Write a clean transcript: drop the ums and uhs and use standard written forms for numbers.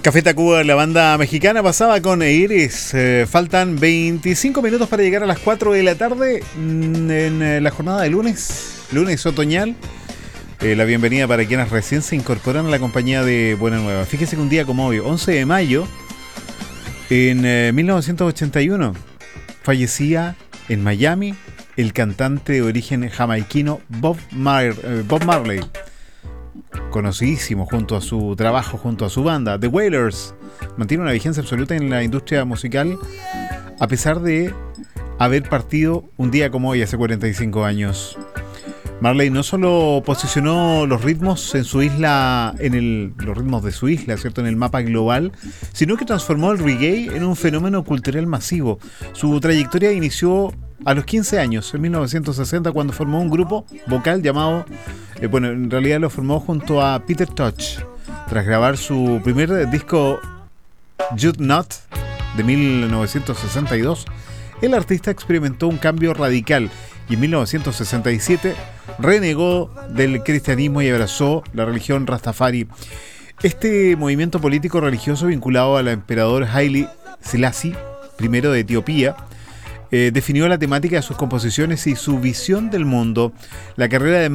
Café Tacuba, la banda mexicana, pasaba con Iris. Faltan 25 minutos para llegar a las 4 de la tarde en la jornada de lunes otoñal. La bienvenida para quienes recién se incorporan a la compañía de Buena Nueva. Fíjese que un día como hoy, 11 de mayo, en 1981, fallecía en Miami el cantante de origen jamaiquino Bob Marley. Conocidísimo junto a su trabajo, junto a su banda, The Wailers. Mantiene una vigencia absoluta en la industria musical a pesar de haber partido un día como hoy, hace 45 años. Marley no solo posicionó los ritmos en su isla, los ritmos de su isla, ¿cierto?, en el mapa global, sino que transformó el reggae en un fenómeno cultural masivo. Su trayectoria inició a los 15 años, en 1960, cuando formó un grupo vocal llamado, en realidad lo formó junto a Peter Tosh. Tras grabar su primer disco You'd Not, de 1962, el artista experimentó un cambio radical y en 1967 renegó del cristianismo y abrazó la religión Rastafari. Este movimiento político religioso vinculado al emperador Haile Selassie I de Etiopía definió la temática de sus composiciones y su visión del mundo. La carrera de